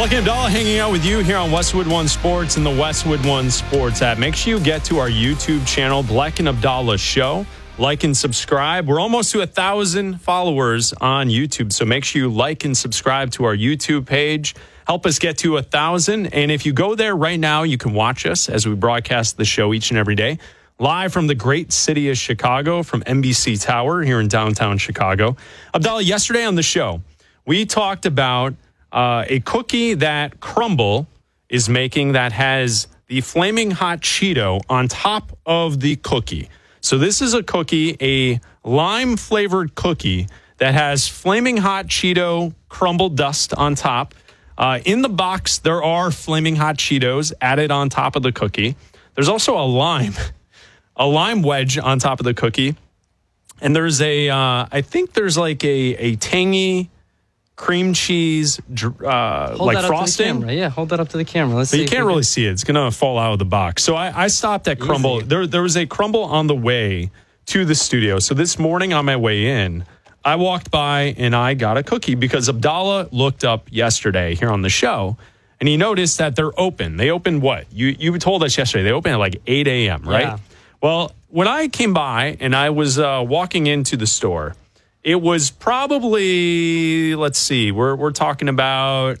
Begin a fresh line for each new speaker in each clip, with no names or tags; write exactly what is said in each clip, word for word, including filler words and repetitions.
Lucky Abdallah hanging out with you here on Westwood One Sports and the Westwood One Sports app. Make sure you get to our YouTube channel, Black and Abdallah Show. Like and subscribe. We're almost to a thousand followers on YouTube, so make sure you like and subscribe to our YouTube page. Help us get to a thousand. And if you go there right now, you can watch us as we broadcast the show each and every day, live from the great city of Chicago, from N B C Tower here in downtown Chicago. Abdallah, yesterday on the show, we talked about uh, a cookie that Crumbl is making that has the Flaming Hot Cheeto on top of the cookie. So this is a cookie, a lime-flavored cookie that has Flaming Hot Cheeto Crumbl dust on top. Uh, in the box, there are Flaming Hot Cheetos added on top of the cookie. There's also a lime, a lime wedge on top of the cookie. And there's a, uh, I think there's like a, a tangy cream cheese, uh,
hold
like
that
frosting.
Up to the camera. Yeah, hold that up to the camera. Let's
but
see
you can't really can... see it. It's going to fall out of the box. So I, I stopped at Crumbl.
Easy.
There, there was a Crumbl on the way to the studio. So this morning on my way in, I walked by and I got a cookie because Abdallah looked up yesterday here on the show and he noticed that they're open. They open what? You you told us yesterday. They open at like eight a.m., right?
Yeah.
Well, when I came by and I was uh, walking into the store, it was probably, let's see, we're we're talking about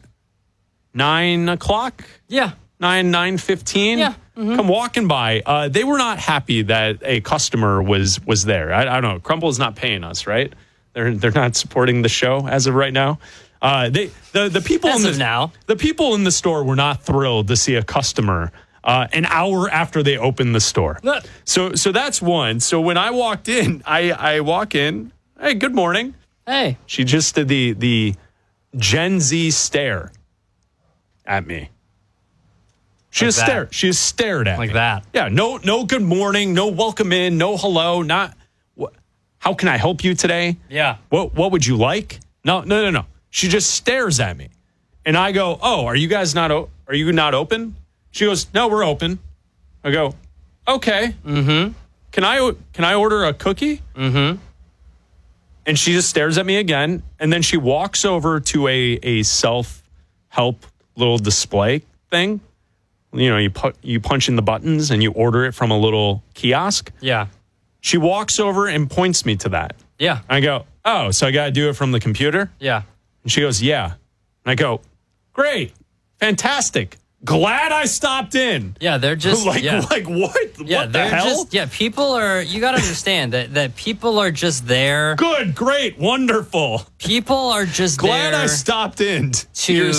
nine o'clock?
Yeah.
Nine, nine fifteen?
Yeah. Mm-hmm.
Come walking by. Uh, they were not happy that a customer was was there. I, I don't know. Crumbl is not paying us, right? They're they're not supporting the show as of right now. Uh, they the the people
as
in the
of now.
the people in the store were not thrilled to see a customer uh, an hour after they opened the store.
Look.
So so that's one. So when I walked in, I I walk in. Hey, good morning.
Hey.
She just did the the Gen Z stare at me. She
Like
just
that.
stared. She just stared at
Like
me.
that.
Yeah. No. No. Good morning. No welcome in. No hello. Not. What? How can I help you today?
Yeah.
What What would you like? No. No. No. No. She just stares at me, and I go, "Oh, are you guys not? O- are you not open?" She goes, "No, we're open." I go, "Okay.
Mm-hmm.
Can I Can I order a cookie?"
Mm-hmm.
And she just stares at me again, and then she walks over to a a self help little display thing. You know, you put you punch in the buttons and you order it from a little kiosk.
Yeah.
She walks over and points me to that.
Yeah.
I go, "Oh, so I got to do it from the computer?"
Yeah.
And she goes, "Yeah." And I go, "Great, fantastic, glad I stopped in."
Yeah, they're just
like
yeah.
like what?
Yeah,
what the
they're
hell?
just yeah. People are. You got to understand that that people are just there.
Good, great, wonderful.
People are just
Glad
there
I stopped in
to
your